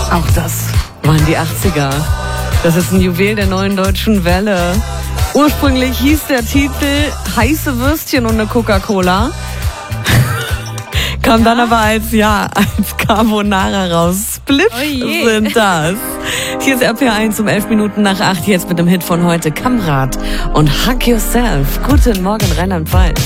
Auch das waren die 80er. Das ist ein Juwel der neuen deutschen Welle. Ursprünglich hieß der Titel Heiße Würstchen und eine Coca-Cola. Kam dann aber als Carbonara raus. Spliff sind das. Hier ist RPR1 um 11 Minuten nach 8. Jetzt mit dem Hit von heute, Kamrat und Hug Yourself. Guten Morgen, Rheinland-Pfalz.